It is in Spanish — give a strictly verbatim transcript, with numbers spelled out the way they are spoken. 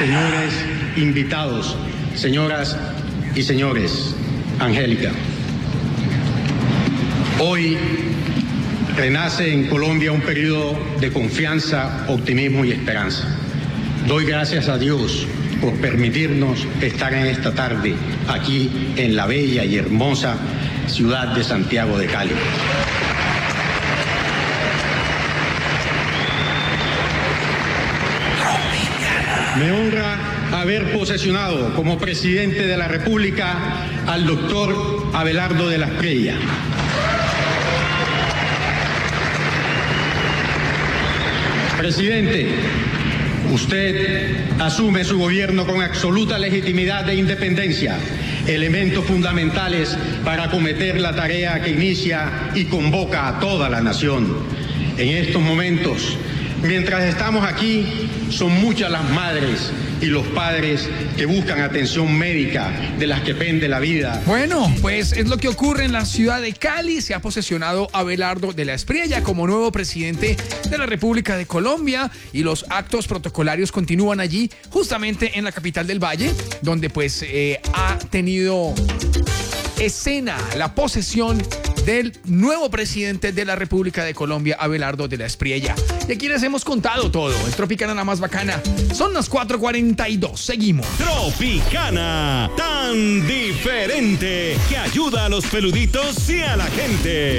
señores invitados, señoras y señores, Angélica, hoy renace en Colombia un periodo de confianza, optimismo y esperanza. Doy gracias a Dios por permitirnos estar en esta tarde aquí en la bella y hermosa ciudad de Santiago de Cali. Me honra haber posesionado como presidente de la República al doctor Abelardo de la Espriella. Presidente, usted asume su gobierno con absoluta legitimidad e independencia, elementos fundamentales para acometer la tarea que inicia y convoca a toda la nación. En estos momentos, mientras estamos aquí, son muchas las madres y los padres que buscan atención médica, de las que pende la vida. Bueno, pues es lo que ocurre en la ciudad de Cali. Se ha posesionado a Abelardo de la Espriella como nuevo presidente de la República de Colombia y los actos protocolarios continúan allí, justamente en la capital del Valle, donde pues eh, ha tenido escena la posesión del nuevo presidente de la República de Colombia, Abelardo de la Espriella. Y aquí les hemos contado todo. El Tropicana, la más bacana. Son las cuatro cuarenta y dos. Seguimos. Tropicana, tan diferente, que ayuda a los peluditos y a la gente.